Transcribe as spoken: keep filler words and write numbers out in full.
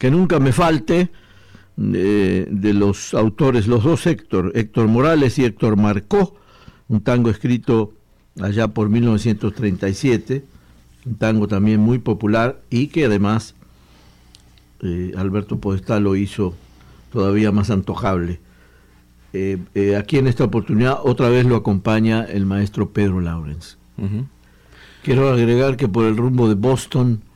Que nunca me falte, eh, de los autores, los dos Héctor, Héctor Morales y Héctor Marcó, un tango escrito allá por mil novecientos treinta y siete, un tango también muy popular y que además eh, Alberto Podestá lo hizo todavía más antojable. Eh, eh, aquí en esta oportunidad otra vez lo acompaña el maestro Pedro Lawrence. Uh-huh. Quiero agregar que por el rumbo de Boston